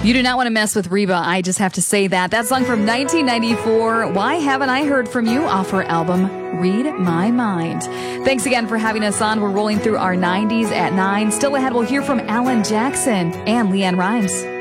You do not want to mess with Reba. I just have to say that. That song from 1994, Why Haven't I Heard From You, off her album, Read My Mind. Thanks again for having us on. We're rolling through our 90s at 9. Still ahead, we'll hear from Alan Jackson and Leanne Rimes.